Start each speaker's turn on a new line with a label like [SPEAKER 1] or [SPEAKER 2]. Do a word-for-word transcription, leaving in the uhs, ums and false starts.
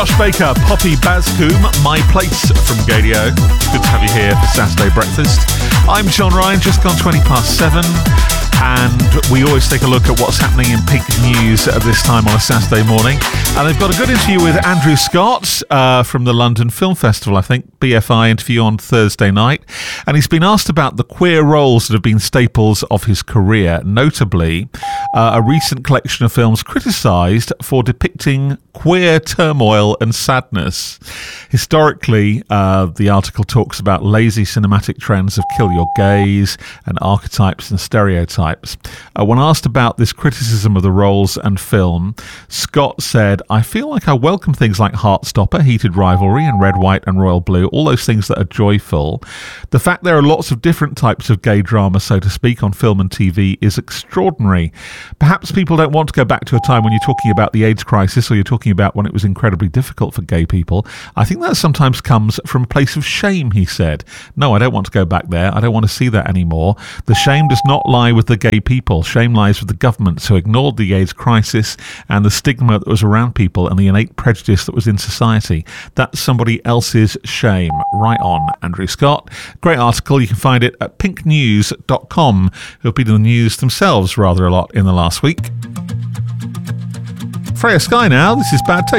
[SPEAKER 1] Josh Baker, Poppy Bascombe, My Place from Gadio. Good to have you here for Saturday Breakfast. I'm John Ryan, just gone twenty past seven. And we always take a look at what's happening in Pink News at this time on a Saturday morning. And they've got a good interview with Andrew Scott uh, from the London Film Festival, I think, B F I interview on Thursday night. And he's been asked about the queer roles that have been staples of his career, notably uh, a recent collection of films criticised for depicting queer turmoil and sadness. Historically, uh, the article talks about lazy cinematic trends of kill your gaze and archetypes and stereotypes. Uh, when asked about this criticism of the roles and film, Scott said, I feel like I welcome things like Heartstopper, Heated Rivalry and Red, White and Royal Blue, all those things that are joyful. The fact there are lots of different types of gay drama, so to speak, on film and T V is extraordinary. Perhaps people don't want to go back to a time when you're talking about the AIDS crisis or you're talking about when it was incredibly difficult for gay people. I think that sometimes comes from a place of shame, he said. No, I don't want to go back there. I don't want to see that anymore. The shame does not lie with the gay people. Shame lies with the governments who ignored the AIDS crisis and the stigma that was around people and the innate prejudice that was in society. That's somebody else's shame. Right on, Andrew Scott. Great article. You can find it at pink news dot com, who've been in the news themselves rather a lot in the last week. Freya Sky now. This is Bad Taste.